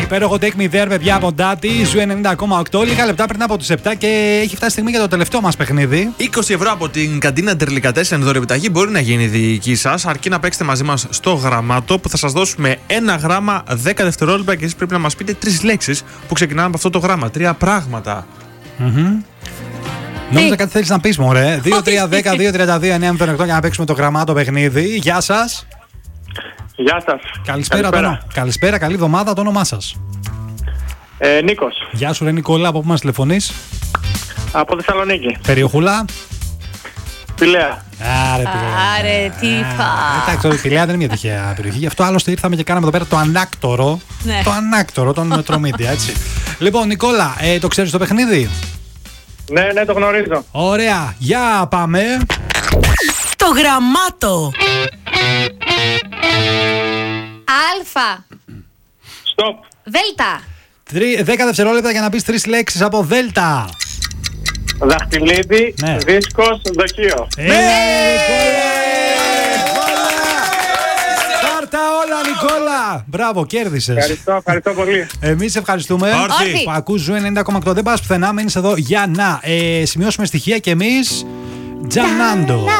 Υπέροχο Take Me There, παιδιά, από Ντάτι. Ζου 90,8. Λίγα λεπτά πριν από τις 7 και έχει φτάσει στιγμή για το τελευταίο μας παιχνίδι. 20 ευρώ από την καντίνα Ντερλικατέσεν δωρεάν επιταγή μπορεί να γίνει δική σας, αρκεί να παίξετε μαζί μας στο γραμμάτο που θα σας δώσουμε ένα γράμμα 10 δευτερόλεπτα και εσείς πρέπει να μας πείτε 3 λέξεις που ξεκινάνε από αυτό το γράμμα. 3 πράγματα. Νόμιζα κάτι θέλεις να πεις, μωρέ. 2-3-10-2-32-9-08 για να παίξουμε το γραμμάτο παιχνίδι. Γεια σας. Γεια σας. Καλησπέρα, καλή εβδομάδα. Το όνομά σας? Νίκος. Γεια σου, ρε Νικόλα, από πού μας τηλεφωνείς? Από Θεσσαλονίκη. Περιοχούλα? Πηλαία. Άρε, τι πα. Εντάξει, η Πηλαία δεν είναι μια τυχαία περιοχή. Γι' αυτό άλλωστε ήρθαμε και κάναμε εδώ πέρα το ανάκτορο. Ναι. Το ανάκτορο των Μετρομίδια, έτσι. Λοιπόν, Νικόλα, το ξέρεις το παιχνίδι? Ναι, το γνωρίζω. Ωραία, για πάμε. Το γραμμάτο. Αλφα. Στοπ. Δέλτα. 10 δευτερόλεπτα για να πεις 3 λέξεις από Δέλτα. Δαχτυλίδι, Ναι. δίσκος, δοχείο. Πάρτα όλα, Νικόλα! Μπράβο, κέρδισες. Ευχαριστώ πολύ. Εμείς ευχαριστούμε. Όρθι. Που ακούς Ζου 90,8. Δεν πας πουθενά, μείνεις εδώ για να σημειώσουμε στοιχεία και εμείς. Τζανάντο.